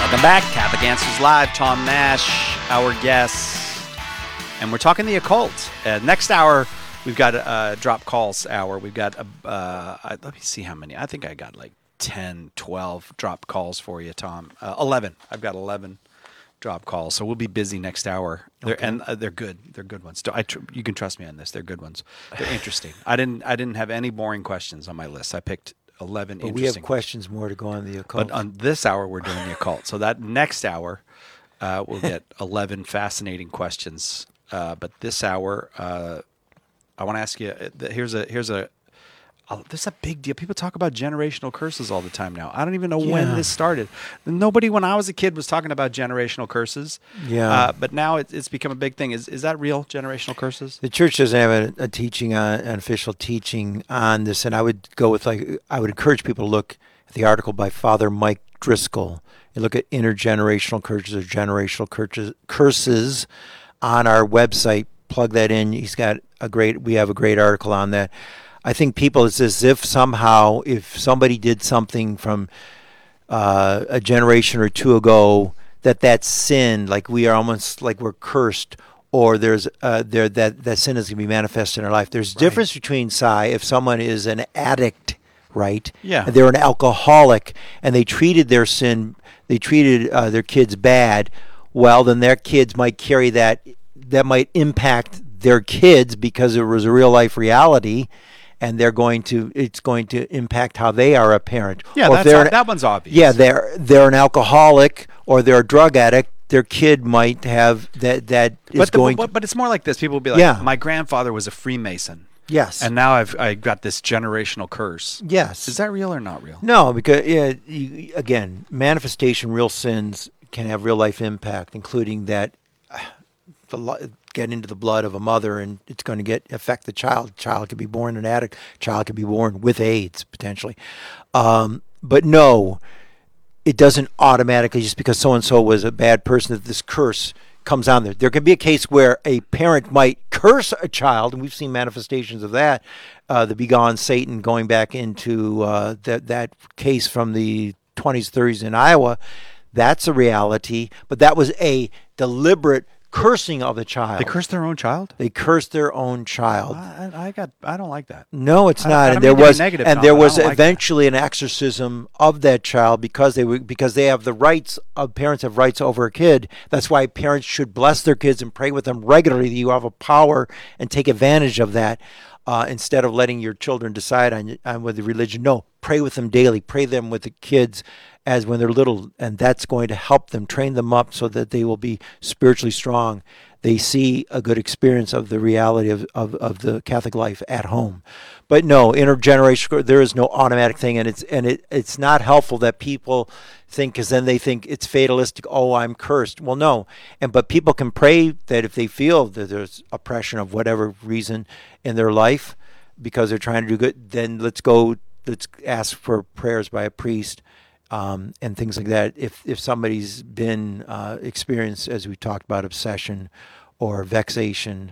Welcome back. Catholic Answers Live. Tom Nash, our guest. And we're talking the occult. Next hour, we've got a drop calls hour. We've got, let me see how many. I think I got like 10, 12 drop calls for you, Tom. 11. I've got 11 drop calls. So we'll be busy next hour. And they're good. They're good ones. You can trust me on this. They're good ones. They're interesting. I didn't have any boring questions on my list. I picked 11 but interesting. we have questions more to go on the occult. But on this hour, we're doing the occult. So that next hour, we'll get 11 fascinating questions. But this hour, I want to ask you. This is a big deal. People talk about generational curses all the time now. I don't even know when this started. Nobody, when I was a kid, was talking about generational curses. Yeah. But now it's become a big thing. Is that real, generational curses? The church doesn't have a teaching an official teaching on this, and I would go with I would encourage people to look at the article by Father Mike Driscoll and look at intergenerational curses or generational curses on our website. Plug that in. We have a great article on that. I think people, it's as if somehow if somebody did something from a generation or two ago, that sin, like we are almost like we're cursed, or there's that sin is going to be manifested in our life. There's a difference between, if someone is an addict, right? Yeah. And they're an alcoholic, and they treated their sin, they treated their kids bad. Well, then their kids might carry that might impact their kids because it was a real life reality. And it's going to impact how they are a parent. Yeah, that one's obvious. Yeah, they're an alcoholic or they're a drug addict. Their kid might have that. But it's more like this. People will be like, my grandfather was a Freemason. Yes. And now I've got this generational curse. Yes. Is that real or not real? No, because again, manifestation, real sins can have real life impact, including that. Get into the blood of a mother, and it's going to affect the child. Child could be born an addict. Child could be born with AIDS potentially. But no, it doesn't automatically, just because so and so was a bad person, that this curse comes on there. There can be a case where a parent might curse a child, and we've seen manifestations of that. The begone Satan, going back into that case from the 20s, 30s in Iowa. That's a reality, but that was a deliberate cursing of the child. They cursed their own child? They cursed their own child. I don't like that. No, it's not. And there was eventually an exorcism of that child because they have the rights of parents have rights over a kid. That's why parents should bless their kids and pray with them regularly. You have a power and take advantage of that. Instead of letting your children decide on whether religion. No, pray with them daily. Pray them with the kids as when they're little, and that's going to help them, train them up so that they will be spiritually strong. They see a good experience of the reality of the Catholic life at home. But no, intergenerational, there is no automatic thing, and it's not helpful that people think, because then they think it's fatalistic. Oh, I'm cursed. Well, no, but people can pray that if they feel that there's oppression of whatever reason in their life because they're trying to do good, then let's ask for prayers by a priest. And things like that. If somebody's been experienced, as we talked about, obsession or vexation,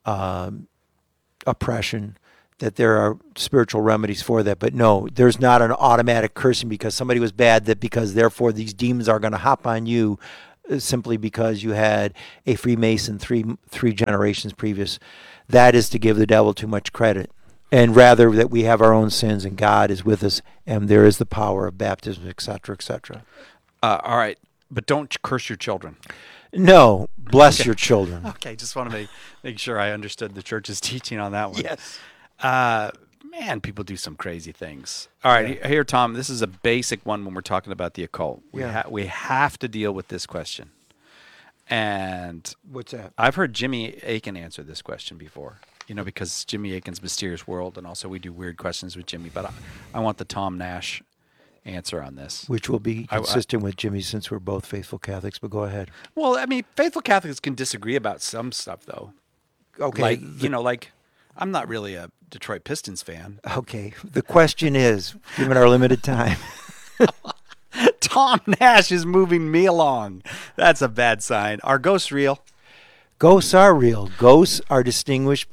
oppression, that there are spiritual remedies for that. But no, there's not an automatic cursing because somebody was bad, that because therefore these demons are going to hop on you simply because you had a Freemason three generations previous. That is to give the devil too much credit. And rather that we have our own sins and God is with us and there is the power of baptism, et cetera, et cetera. All right. But don't curse your children. No. Bless your children. Okay. Just want to make sure I understood the church's teaching on that one. Yes. Man, people do some crazy things. All right. Here, Tom, this is a basic one when we're talking about the occult. We have to deal with this question. And what's that? I've heard Jimmy Akin answer this question before. Because Jimmy Akin's Mysterious World, and also we do weird questions with Jimmy. But I want the Tom Nash answer on this. Which will be consistent with Jimmy since we're both faithful Catholics, but go ahead. Well, I mean, faithful Catholics can disagree about some stuff, though. Okay. Like I'm not really a Detroit Pistons fan. Okay. The question is, given our limited time. Tom Nash is moving me along. That's a bad sign. Are ghosts real? Ghosts are real. Ghosts are distinguished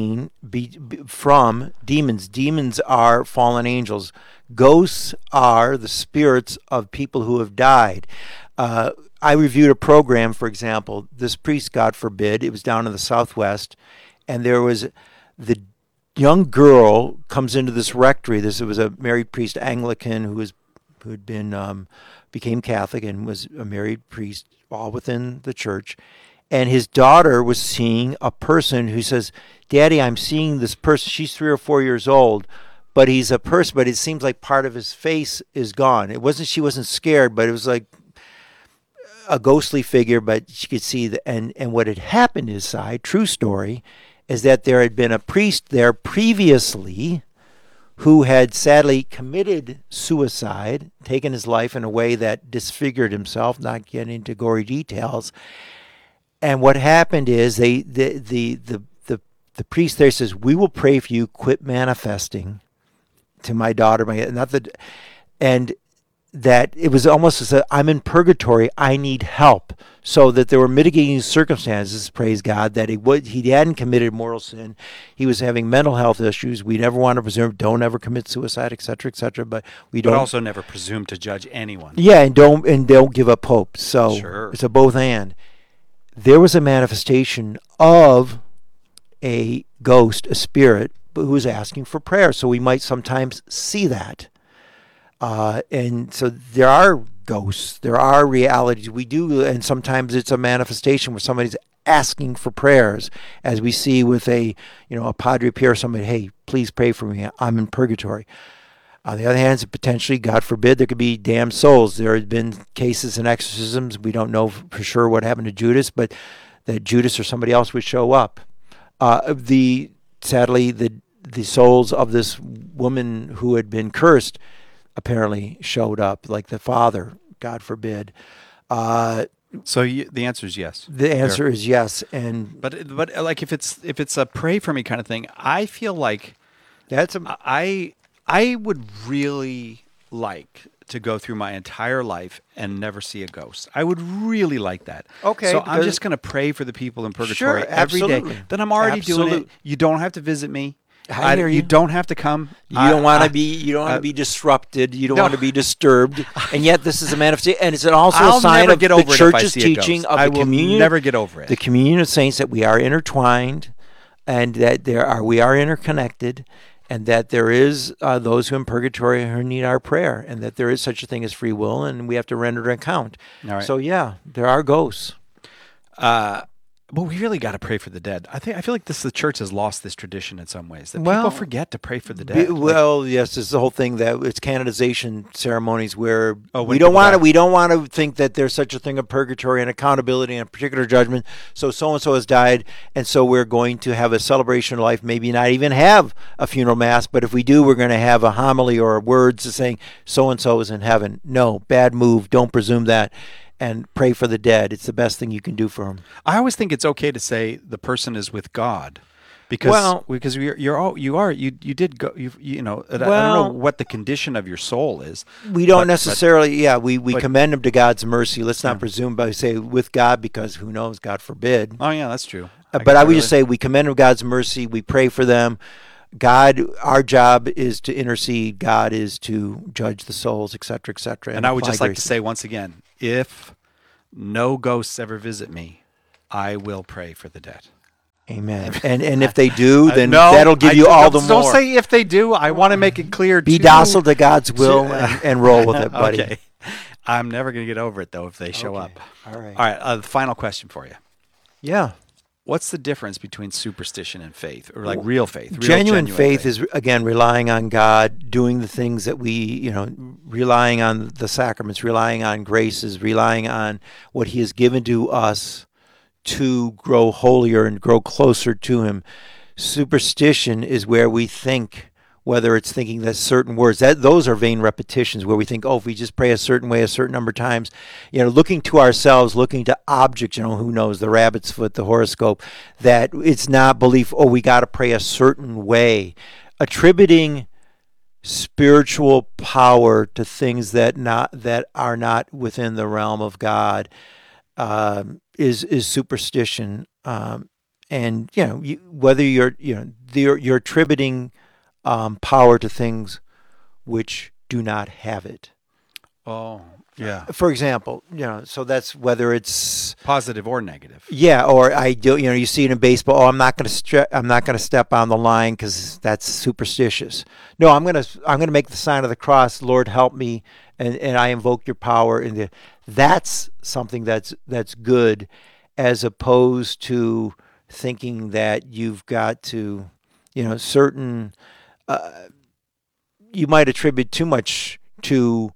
from demons. Demons are fallen angels. Ghosts are the spirits of people who have died. I reviewed a program, for example. This priest, God forbid, it was down in the Southwest, and there was the young girl comes into this rectory. It was a married priest, Anglican, who had been became Catholic and was a married priest, all within the church. And his daughter was seeing a person who says, "Daddy, I'm seeing this person." She's 3 or 4 years old, but he's a person. But it seems like part of his face is gone. She wasn't scared, but it was like a ghostly figure. But she could see and what had happened inside, true story, is that there had been a priest there previously who had sadly committed suicide, taken his life in a way that disfigured himself, not getting into gory details. And what happened is the priest there says, "We will pray for you. Quit manifesting to my daughter." And that it was almost as I'm in purgatory. I need help. So that there were mitigating circumstances. Praise God that he hadn't committed mortal sin. He was having mental health issues. We never want to presume. Don't ever commit suicide, etc., etc. But we don't. But also never presume to judge anyone. Yeah, and don't give up hope. So sure. It's a both and. There was a manifestation of a ghost, a spirit, who was asking for prayer. So we might sometimes see that. And so there are ghosts, there are realities. We do, and sometimes it's a manifestation where somebody's asking for prayers, as we see with a Padre Pio or somebody, "Hey, please pray for me. I'm in purgatory." On the other hand, potentially, God forbid, there could be damned souls. There have been cases in exorcisms. We don't know for sure what happened to Judas, but that Judas or somebody else would show up. Sadly, the souls of this woman who had been cursed apparently showed up, like the father, God forbid. So the answer is yes. The answer is yes, but like if it's a pray for me kind of thing, I feel like I would really like to go through my entire life and never see a ghost. I would really like that. Okay. So I'm just going to pray for the people in purgatory every day. Then I'm already doing it. You don't have to visit me. You don't have to come. You don't want to be disrupted. You don't want to be disturbed. And yet, this is a manifestation, and it's also a sign of the Church's teaching of the communion. Never get over it. The communion of saints, that we are intertwined, and that we are interconnected, and that there is those who in purgatory who need our prayer, and that there is such a thing as free will, and we have to render an account. All right. So yeah, there are ghosts. But we really got to pray for the dead. I feel like the church has lost this tradition in some ways, that people forget to pray for the dead. Yes, it's the whole thing that it's canonization ceremonies where we don't want to think that there's such a thing of purgatory and accountability and a particular judgment. So and so has died, and so we're going to have a celebration of life. Maybe not even have a funeral mass, but if we do, we're going to have a homily or words saying so and so is in heaven. No, bad move. Don't presume that. And pray for the dead. It's the best thing you can do for them. I always think it's okay to say the person is with God, because you did go. I don't know what the condition of your soul is. We don't necessarily. We commend them to God's mercy. Let's not presume by say with God, because who knows? God forbid. Oh yeah, that's true. But I would just say we commend them to God's mercy. We pray for them. God, our job is to intercede. God is to judge the souls, etc., etc. And I would just like to say once again, if no ghosts ever visit me, I will pray for the dead. Amen. And if they do, then that'll give you all the more. Don't say if they do. I want to make it clear. Be docile to God's will and roll with it, buddy. Okay. I'm never going to get over it, though, if they show up. All right. All right. The final question for you. Yeah. What's the difference between superstition and faith, or like real faith? Genuine faith is, again, relying on God, doing the things that we, relying on the sacraments, relying on graces, relying on what He has given to us to grow holier and grow closer to Him. Superstition is where we think, whether it's thinking that certain words, those are vain repetitions, where we think, if we just pray a certain way a certain number of times, looking to ourselves, looking to objects, who knows, the rabbit's foot, the horoscope, that it's not belief, we got to pray a certain way. Attributing spiritual power to things that are not within the realm of God is superstition. And whether you're attributing power to things which do not have it. Oh, Yeah. For example, so that's whether it's positive or negative. Yeah, or you see it in baseball. Oh, I'm not going to step on the line because that's superstitious. No, I'm going to make the sign of the cross. Lord, help me, and I invoke your power. That's something that's good, as opposed to thinking that you've got to, certain. You might attribute too much to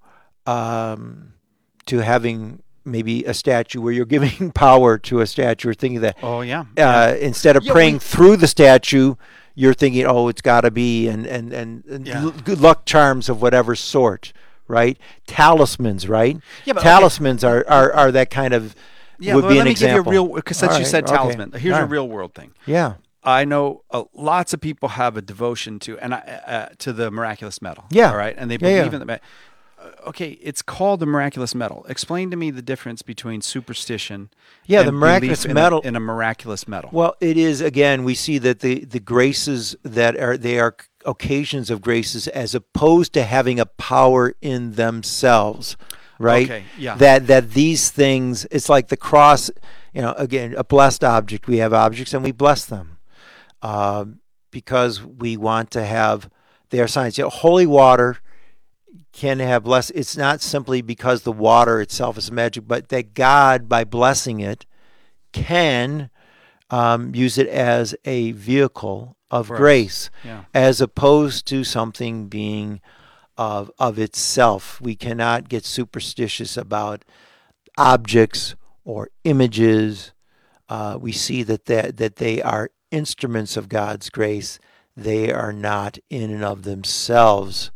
having maybe a statue where you're giving power to a statue, or thinking that. Oh yeah. Instead of praying through the statue, you're thinking, oh, it's got to be and good luck charms of whatever sort, right? Talismans, right? Yeah, talismans are that kind of. Yeah, would be an example. Let me give you a real, because since you said talisman, here's a real world thing. Yeah. I know lots of people have a devotion to to the miraculous medal. Yeah. All right. And they believe in the okay, it's called the miraculous medal. Explain to me the difference between superstition and the miraculous medal in a miraculous medal. Well, it is, again, we see that the graces they are occasions of graces, as opposed to having a power in themselves. Right? Okay, yeah. That these things, it's like the cross, again, a blessed object. We have objects and we bless them. Because we want to have their signs. Holy water can have blessed. It's not simply because the water itself is magic, but that God, by blessing it, can use it as a vehicle of grace, as opposed to something being of itself. We cannot get superstitious about objects or images. We see that they are instruments of God's grace. They are not in and of themselves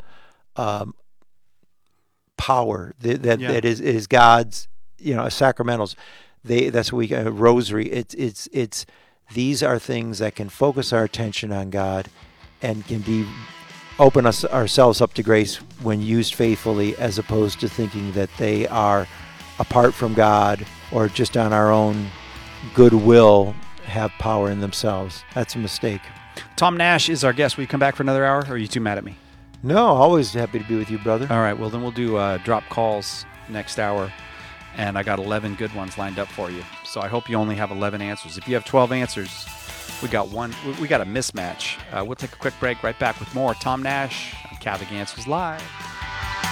power. That is God's, sacramentals. That's what we rosary. It's these are things that can focus our attention on God and can open ourselves up to grace when used faithfully, as opposed to thinking that they are apart from God or just on our own goodwill have power in themselves. That's a mistake. Tom Nash is our guest. Will you come back for another hour, or are you too mad at me? No, always happy to be with you, brother. All right, well then we'll do drop calls next hour, and I got 11 good ones lined up for you. So I hope you only have 11 answers. If you have 12 answers, we got a mismatch. We'll take a quick break. Right back with more Tom Nash on Catholic Answers Live.